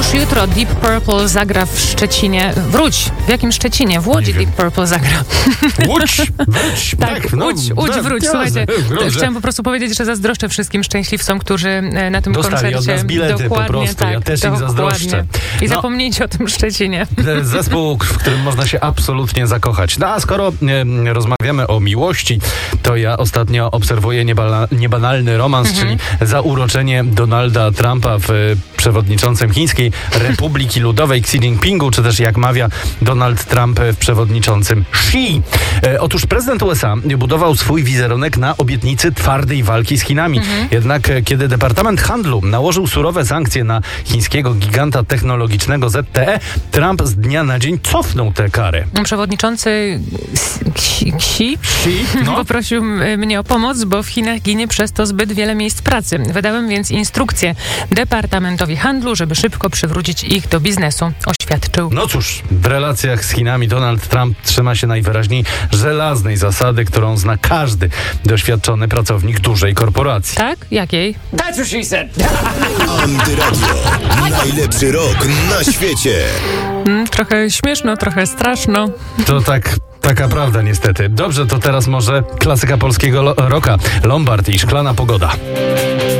Już jutro Deep Purple zagra w Szczecinie. W jakim Szczecinie? W Łodzi Deep Purple zagra. Wróć! Tak, wróć. Słuchajcie, chciałam po prostu powiedzieć, że zazdroszczę wszystkim szczęśliwcom, którzy na tym dostali koncercie... od nas bilety dokładnie, po prostu. Ja też im zazdroszczę. I zapomnijcie o tym Szczecinie. Zespół, w którym można się absolutnie zakochać. No a skoro rozmawiamy o miłości, to ja ostatnio obserwuję niebanalny romans, czyli zauroczenie Donalda Trumpa w przewodniczącym Chińskiej Republiki Ludowej Xi Jinpingu, czy też jak mawia Donald Trump w przewodniczącym Xi. Otóż prezydent USA budował swój wizerunek na obietnicy twardej walki z Chinami. Jednak kiedy Departament Handlu nałożył surowe sankcje na chińskiego giganta technologicznego ZTE, Trump z dnia na dzień cofnął tę karę. Przewodniczący Xi poprosił mnie o pomoc, bo w Chinach ginie przez to zbyt wiele miejsc pracy. Wydałem więc instrukcję Departamentowi Handlu, żeby szybko przywrócić ich do biznesu, oświadczył. No cóż, w relacjach z Chinami Donald Trump trzyma się najwyraźniej żelaznej zasady, którą zna każdy doświadczony pracownik dużej korporacji. Tak? Jakiej? That's what she said. Antyradio. Najlepszy rok na świecie. Trochę śmieszno, trochę straszno. To taka prawda niestety. Dobrze, to teraz może klasyka polskiego rocka. Lombard i Szklana pogoda.